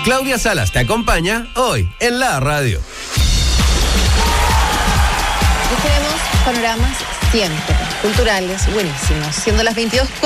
Claudia Salas te acompaña hoy en la radio. Les tenemos panoramas siempre culturales, buenísimos. Siendo las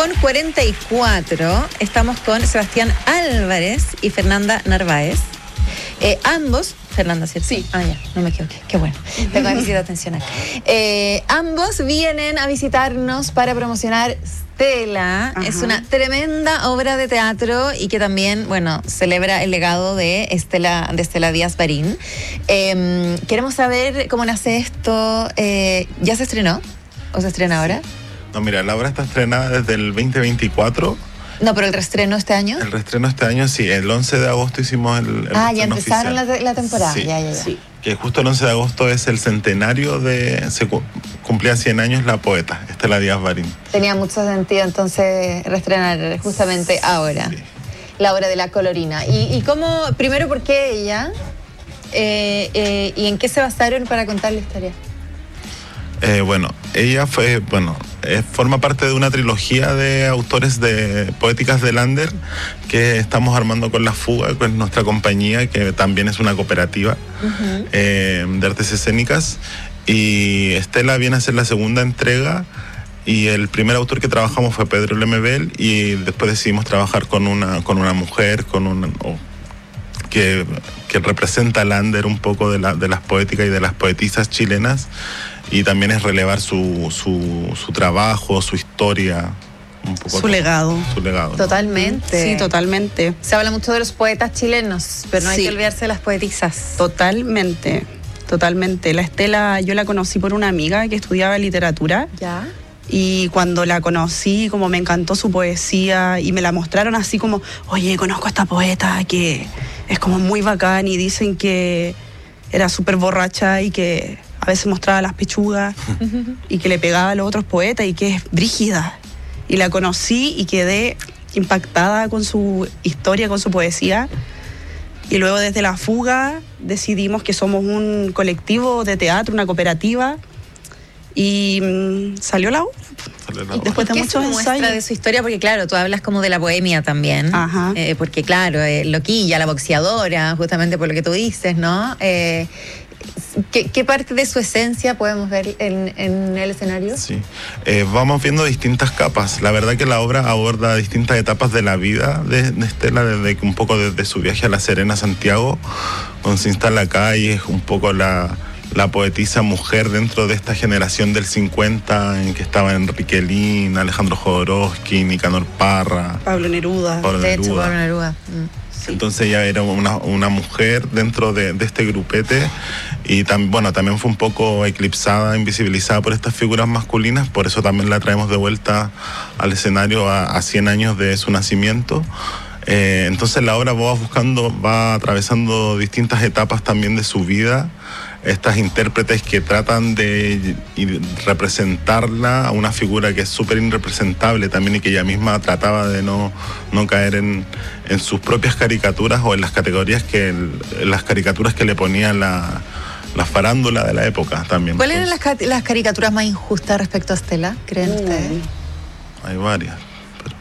22:44, estamos con Sebastián Álvarez y Fernanda Narváez. Ambos, Fernanda, ¿cierto? Sí. Ah, ya, no me equivoqué. Qué bueno. Tengo que necesitar atención acá. Ambos vienen a visitarnos para promocionar Stella. Ajá. Es una tremenda obra de teatro y que también, bueno, celebra el legado de Stella Díaz Barín. Queremos saber cómo nace esto. ¿Ya se estrenó? ¿O se estrena ahora? No, mira, la obra está estrenada desde el 2024. No, pero el reestreno este año. El reestreno este año, sí. El 11 de agosto hicimos el Ya reestreno empezaron oficial. la temporada. Sí. Ya. Sí. Que justo el 11 de agosto es el centenario cumplía 100 años la poeta, Stella Díaz Barín. Tenía mucho sentido entonces reestrenar justamente ahora. Sí. La obra de la colorina. ¿Y cómo, primero, por qué ella? ¿Y en qué se basaron para contar la historia? Bueno, ella forma parte de una trilogía de autores de poéticas de Lander que estamos armando con La Fuga, con nuestra compañía, que también es una cooperativa de artes escénicas. Y Stella viene a ser la segunda entrega. Y el primer autor que trabajamos fue Pedro Lemebel, y después decidimos trabajar con una mujer, que representa a Lander un poco de las poéticas y de las poetisas chilenas. Y también es relevar su trabajo, su historia, un poco Su legado. Su legado, ¿no? Totalmente. Sí, totalmente. Se habla mucho de los poetas chilenos, pero no hay Sí. que olvidarse de las poetisas. Totalmente. La Stella yo la conocí por una amiga que estudiaba literatura. ¿Ya? Y cuando la conocí, como me encantó su poesía y me la mostraron así como, oye, conozco a esta poeta que es como muy bacán, y dicen que era súper borracha y que a veces mostraba las pechugas y que le pegaba a los otros poetas y que es brígida. Y la conocí y quedé impactada con su historia, con su poesía. Y luego desde La Fuga decidimos que somos un colectivo de teatro, una cooperativa, y salió la obra. Sale la Y obra. después de ¿Qué muchos se muestra ensayos. de su historia? Porque claro, tú hablas como de la bohemia también. Ajá. Porque claro, loquilla, la boxeadora, justamente por lo que tú dices, ¿no? ¿Qué parte de su esencia podemos ver en el escenario? Sí, vamos viendo distintas capas. La verdad que la obra aborda distintas etapas de la vida de Stella, un poco desde su viaje a La Serena, Santiago, donde se instala acá y es un poco la poetisa mujer dentro de esta generación del 50, en que estaba Enrique Lin, Alejandro Jodorowsky, Nicanor Parra, Pablo Neruda. Pablo De hecho, Neruda. Pablo Neruda. Sí. Entonces ella era una mujer dentro de este grupete, y también fue un poco eclipsada, invisibilizada por estas figuras masculinas. Por eso también la traemos de vuelta al escenario a 100 años de su nacimiento. Entonces la obra va atravesando distintas etapas también de su vida. Estas intérpretes que tratan de representarla a una figura que es súper irrepresentable también, y que ella misma trataba de no caer en sus propias caricaturas o en las caricaturas que le ponían la farándula de la época también. ¿Cuáles eran las caricaturas más injustas respecto a Stella, creen ustedes? Hay varias, pero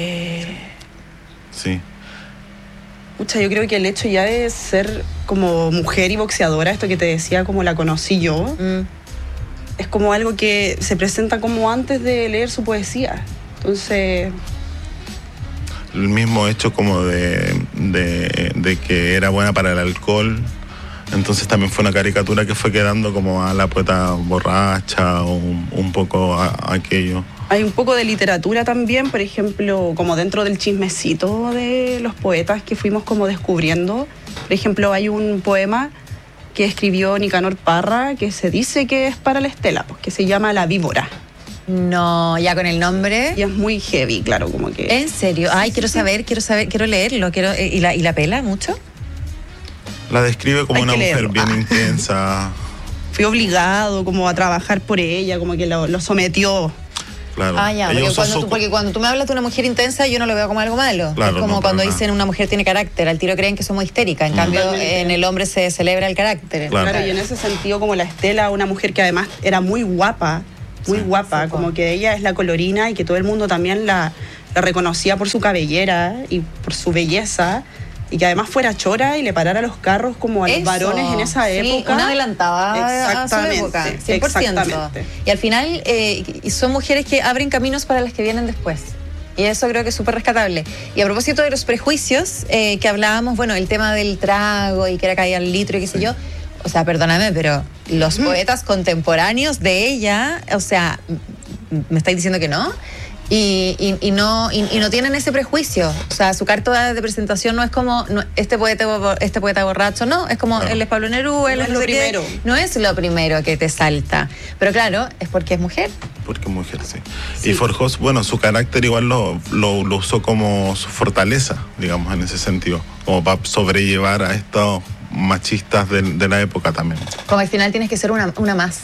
sí. Pucha, yo creo que el hecho ya de ser como mujer y boxeadora, esto que te decía, como la conocí yo, es como algo que se presenta como antes de leer su poesía. Entonces, El mismo hecho como de que era buena para el alcohol. Entonces también fue una caricatura que fue quedando como a la poeta borracha, o un poco a aquello. hay un poco de literatura también, por ejemplo, como dentro del chismecito de los poetas que fuimos como descubriendo. Por ejemplo, hay un poema que escribió Nicanor Parra que se dice que es para la Stella, pues, que se llama La Víbora. No, ya con el nombre. Y es muy heavy, claro, como que... ¿En serio? Ay, quiero saber, quiero leerlo. ¿Y la pela mucho? La describe como Hay una que mujer leerlo. bien intensa. Fui obligado como a trabajar por ella, como que lo sometió. Claro. Ah, ya, Ella porque usó porque cuando tú me hablas de una mujer intensa, yo no lo veo como algo malo. Claro, es como no, cuando para dicen una mujer tiene carácter, al tiro creen que somos histéricas. En cambio, Totalmente. en el hombre se celebra el carácter. Claro. Claro, y en ese sentido, como la Stella, una mujer que además era muy guapa, Sí. como que ella es la colorina y que todo el mundo también la reconocía por su cabellera y por su belleza. y que además fuera chora y le parara los carros como a los varones en esa época. Una adelantada a su época, 100%. Exactamente. Y al final son mujeres que abren caminos para las que vienen después. Y eso creo que es súper rescatable. Y a propósito de los prejuicios que hablábamos, bueno, el tema del trago y que era caída al litro y qué sé yo. O sea, perdóname, pero los poetas contemporáneos de ella, o sea, ¿me estáis diciendo que no? Y no tienen ese prejuicio. O sea, su carta de presentación no es como este poeta borracho, no, es como él es Pablo Neruda, él es lo primero. No es lo primero que te salta. Pero claro, es porque es mujer. Porque es mujer, sí. Y forjó, bueno, su carácter igual lo usó como su fortaleza, digamos, en ese sentido, como para sobrellevar a estos machistas de la época también. Como al final tienes que ser una más.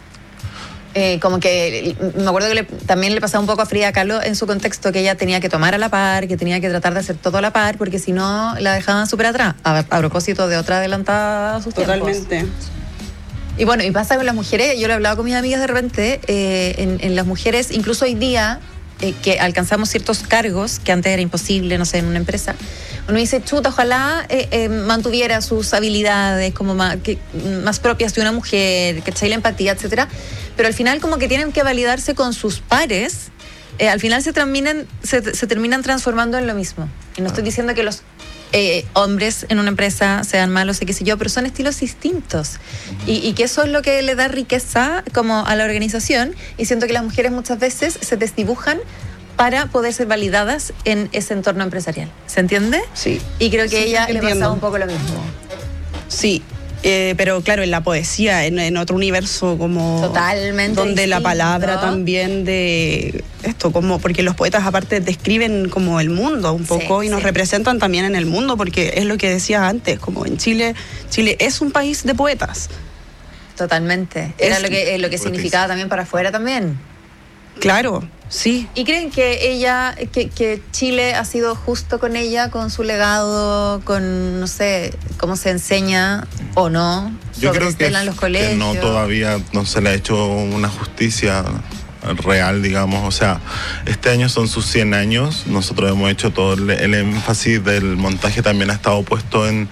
Como que me acuerdo que también le pasaba un poco a Frida Kahlo en su contexto, que ella tenía que tomar a la par, que tenía que tratar de hacer todo a la par, porque si no la dejaban súper atrás, a propósito de otra adelantada a sus Totalmente. tiempos. Y bueno, y pasa con las mujeres, yo lo he hablado con mis amigas de repente, en las mujeres, incluso hoy día, que alcanzamos ciertos cargos, que antes era imposible, no sé, en una empresa, uno dice, chuta, ojalá mantuviera sus habilidades como más propias de una mujer, ¿cachai? La empatía, etcétera. Pero al final como que tienen que validarse con sus pares, al final se terminan transformando en lo mismo. Y no estoy diciendo que los hombres en una empresa sean malos, qué sé yo, pero son estilos distintos. Y que eso es lo que le da riqueza como a la organización. Y siento que las mujeres muchas veces se desdibujan para poder ser validadas en ese entorno empresarial. ¿Se entiende? Sí. Y creo que sí, ella le pasaba un poco lo mismo. Sí. Pero claro, en la poesía, en otro universo como... Totalmente donde distinto. La palabra también de esto, como porque los poetas aparte describen como el mundo un poco, y nos representan también en el mundo, porque es lo que decías antes, como en Chile es un país de poetas. Totalmente. Era lo que significaba también para afuera también. Claro, sí. ¿Y creen que ella, que Chile ha sido justo con ella, con su legado, con, no sé, cómo se enseña o no? Yo creo que en los colegios. No, todavía no se le ha hecho una justicia real, digamos. O sea, este año son sus 100 años. Nosotros hemos hecho todo el énfasis del montaje, también ha estado puesto en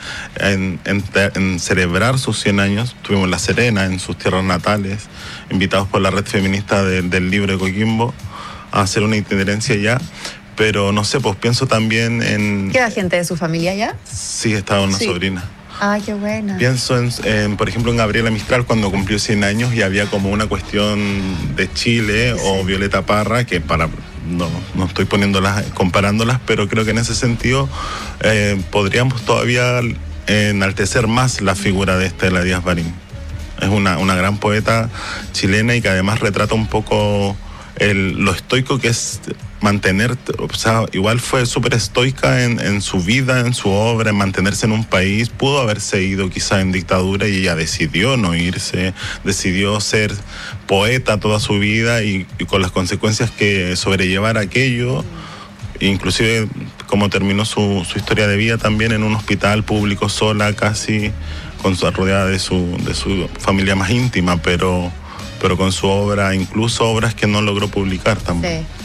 celebrar sus 100 años. Tuvimos La Serena en sus tierras natales, invitados por la red feminista del libro de Coquimbo a hacer una itinerancia allá. Pero no sé, pues pienso también en... ¿Queda gente de su familia allá? Sí, estaba una sobrina. Ah, qué buena. Pienso por ejemplo, en Gabriela Mistral cuando cumplió 100 años y había como una cuestión de Chile, o Violeta Parra, que no estoy comparándolas, pero creo que en ese sentido podríamos todavía enaltecer más la figura de Estela Díaz Barín. Es una gran poeta chilena y que además retrata un poco lo estoico que es mantener, o sea, igual fue súper estoica en su vida, en su obra, en mantenerse en un país. Pudo haberse ido quizá en dictadura y ella decidió no irse, decidió ser poeta toda su vida y con las consecuencias que sobrellevar aquello, inclusive como terminó su historia de vida también en un hospital público sola, casi rodeada de su familia más íntima, pero con su obra, incluso obras que no logró publicar también. Sí.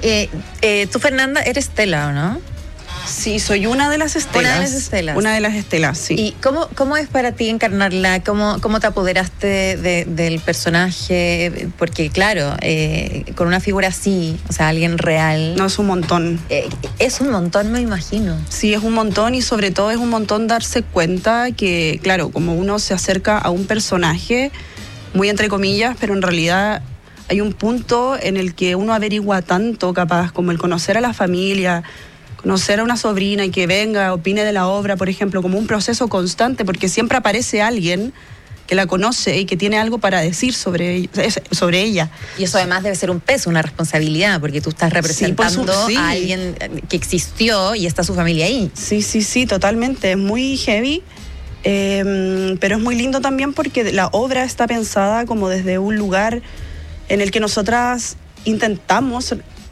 Tú, Fernanda, eres Estela, ¿o no? Sí, soy una de las estelas. Una de las estelas. Una de las estelas, sí. ¿Y cómo es para ti encarnarla? ¿Cómo te apoderaste del personaje? Porque, claro, con una figura así, o sea, alguien real... No, es un montón. Es un montón, me imagino. Sí, es un montón, y sobre todo es un montón darse cuenta que, claro, como uno se acerca a un personaje, muy entre comillas, pero en realidad... hay un punto en el que uno averigua tanto, capaz, como el conocer a la familia, conocer a una sobrina y que venga, opine de la obra, por ejemplo, como un proceso constante, porque siempre aparece alguien que la conoce y que tiene algo para decir sobre ella. Y eso además debe ser un peso, una responsabilidad, porque tú estás representando a alguien que existió y está su familia ahí. Sí, totalmente. Es muy heavy. Pero es muy lindo también porque la obra está pensada como desde un lugar en el que nosotras intentamos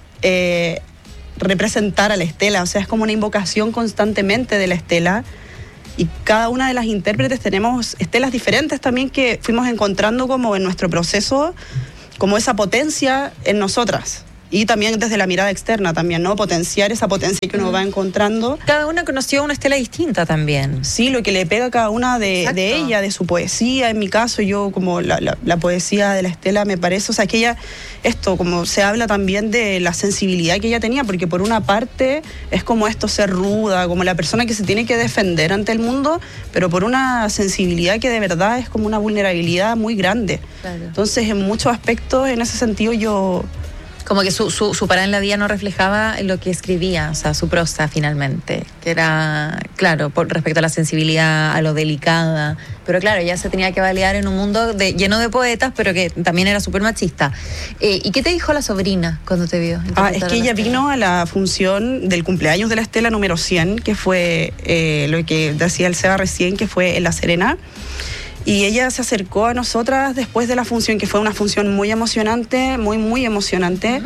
representar a la Estela. O sea, es como una invocación constantemente de la Estela, y cada una de las intérpretes tenemos estelas diferentes también que fuimos encontrando como en nuestro proceso, como esa potencia en nosotras. Y también desde la mirada externa también, ¿no? Potenciar esa potencia que uno va encontrando. Cada una conoció una Estela distinta también. Sí, lo que le pega a cada una de ella, de su poesía. En mi caso, yo como la poesía de la Estela me parece, o sea, que ella, esto, como se habla también de la sensibilidad que ella tenía, porque por una parte es como esto, ser ruda, como la persona que se tiene que defender ante el mundo, pero por una sensibilidad que de verdad es como una vulnerabilidad muy grande. Claro. Entonces, en muchos aspectos, en ese sentido, yo... Como que su parada en la vida no reflejaba lo que escribía, o sea, su prosa finalmente, que era, claro, respecto a la sensibilidad, a lo delicada, pero claro, ella se tenía que balear en un mundo lleno de poetas, pero que también era súper machista. ¿Y qué te dijo la sobrina cuando te vio? Es que ella vino a la función del cumpleaños de la Estela número 100, que fue lo que decía el Seba recién, que fue en La Serena. Y ella se acercó a nosotras después de la función, que fue una función muy emocionante, muy emocionante.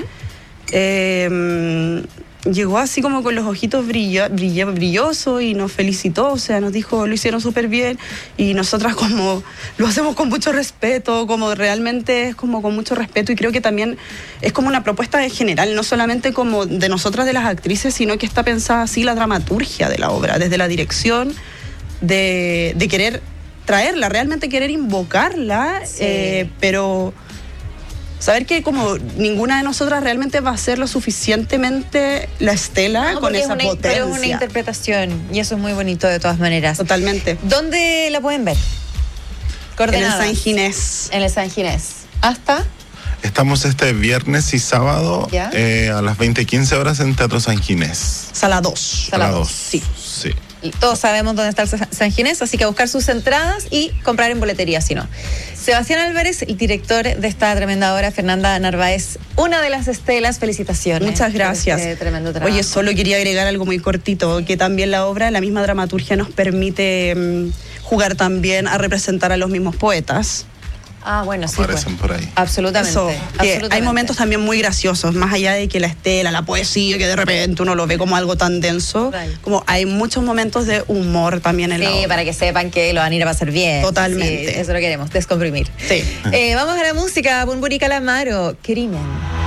Llegó así como con los ojitos brillosos y nos felicitó, o sea, nos dijo, lo hicieron súper bien. Y nosotras como lo hacemos con mucho respeto, como realmente es como con mucho respeto. Y creo que también es como una propuesta en general, no solamente como de nosotras, de las actrices, sino que está pensada así la dramaturgia de la obra, desde la dirección, de querer traerla, realmente querer invocarla, sí. Pero saber que como ninguna de nosotras realmente va a ser lo suficientemente la Estela con esa potencia. Pero es una interpretación y eso es muy bonito de todas maneras. Totalmente. ¿Dónde la pueden ver? Coordenadas. En el San Ginés. En el San Ginés. ¿Hasta? Estamos este viernes y sábado a las 20:15 horas en Teatro San Ginés. Sala 2. Sala 2. Sí. Todos sabemos dónde está el San Ginés, así que a buscar sus entradas y comprar en boletería, si no. Sebastián Álvarez, el director de esta tremenda obra, Fernanda Narváez, una de las Estelas, felicitaciones. Muchas gracias. Este tremendo trabajo. Oye, solo quería agregar algo muy cortito, que también la obra, la misma dramaturgia nos permite jugar también a representar a los mismos poetas. Ah, bueno, sí. Aparecen por ahí. Absolutamente. Eso, que hay momentos también muy graciosos, más allá de que la Estela, la poesía, que de repente uno lo ve como algo tan denso, como hay muchos momentos de humor también en la obra. Sí, para que sepan que lo van a ir a pasar bien. Totalmente. Sí, eso lo queremos, descomprimir. Sí. Vamos a la música, Bunbury Calamaro, Crimen.